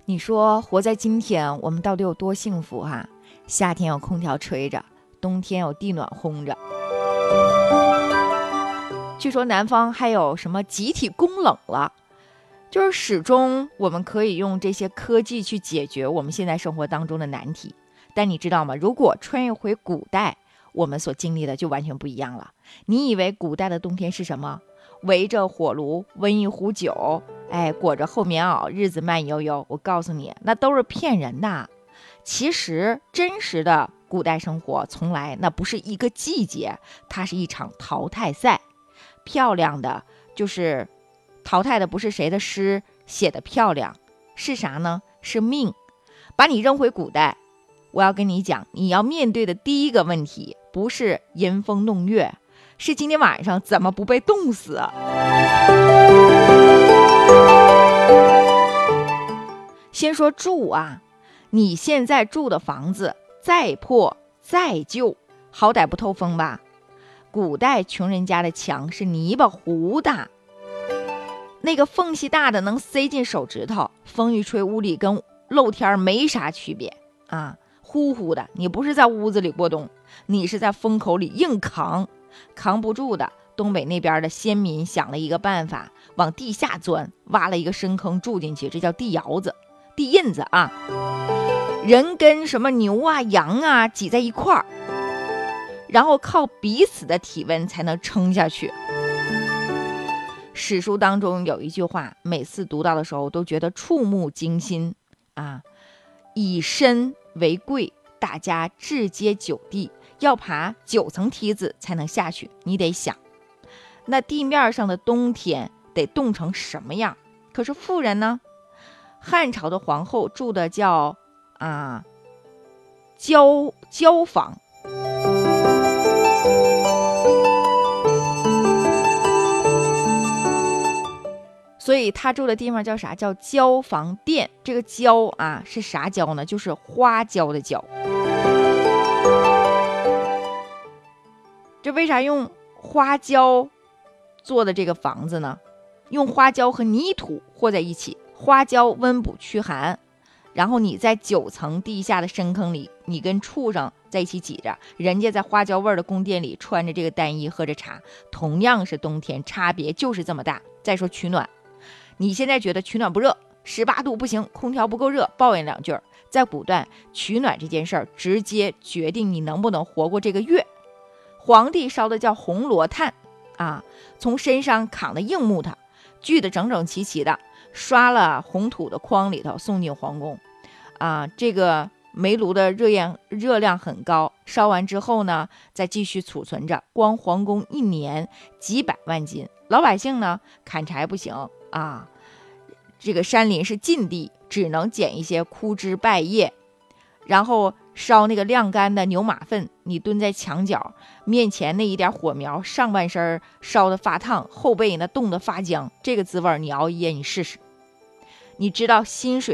你说活在今天，我们到底有多幸福哈？夏天有空调吹着，冬天有地暖烘着。据说南方还有什么集体供冷了，就是始终我们可以用这些科技去解决我们现在生活当中的难题。但你知道吗？如果穿越回古代，我们所经历的就完全不一样了。你以为古代的冬天是什么？围着火炉温一壶酒，裹着厚棉袄，日子慢悠悠。我告诉你，那都是骗人的。其实真实的古代生活从来那不是一个季节，它是一场淘汰赛。漂亮的就是淘汰的不是谁的诗写的漂亮，是啥呢？是命。把你扔回古代，我要跟你讲，你要面对的第一个问题不是吟风弄月，是今天晚上怎么不被冻死。先说住啊，你现在住的房子再破再旧，好歹不透风吧？古代穷人家的墙是泥巴糊的，那个缝隙大的能塞进手指头，风一吹屋里跟露天没啥区别啊，呼呼的。你不是在屋子里过冬，你是在风口里硬扛。扛不住的，东北那边的先民想了一个办法，往地下钻，挖了一个深坑住进去，这叫地窑子、地印子啊。人跟什么牛啊羊啊挤在一块儿，然后靠彼此的体温才能撑下去。史书当中有一句话，每次读到的时候都觉得触目惊心啊，以身为贵，大家置阶9地，要爬9层梯子才能下去。你得想，那地面上的冬天得冻成什么样？可是富人呢？汉朝的皇后住的叫郊房，所以他住的地方叫啥？叫郊房殿。这个郊啊是啥郊呢？就是花椒的椒。这为啥用花椒做的这个房子呢？用花椒和泥土和在一起，花椒温补驱寒，然后你在9层地下的深坑里，你跟畜生在一起挤着，人家在花椒味的宫殿里穿着这个单衣喝着茶，同样是冬天，差别就是这么大。再说取暖，你现在觉得取暖不热，18度不行，空调不够热，抱怨2句。在古代，取暖这件事儿直接决定你能不能活过这个月。皇帝烧的叫红罗炭啊，从身上扛的硬木头，锯得整整齐齐的，刷了红土的筐里头送进皇宫啊。这个煤炉的热量很高，烧完之后呢，再继续储存着，光皇宫1年几百万斤。老百姓呢，砍柴不行啊，这个山林是禁地，只能捡一些枯枝败叶，然后烧那个晾干的牛马粪，你蹲在墙角，面前那一点火苗，上半身烧得发烫，后背呢冻得发僵，这个滋味你熬夜你试试。你知道薪水